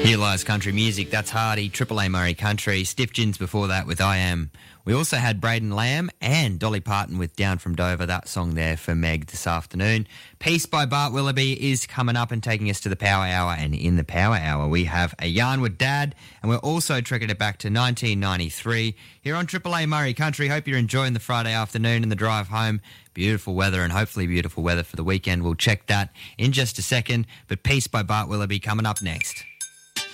Here Lies Country Music. That's Hardy, Triple A Murray Country. Stiff Gins before that with I Am. We also had Braden Lamb and Dolly Parton with Down from Dover. That song there for Meg this afternoon. Peace by Bart Willoughby is coming up and taking us to the Power Hour. And in the Power Hour, we have A Yarn with Dad. And we're also tricking it back to 1993 here on Triple A Murray Country. Hope you're enjoying the Friday afternoon and the drive home. Beautiful weather and hopefully beautiful weather for the weekend. We'll check that in just a second. But Peace by Bart Willoughby coming up next.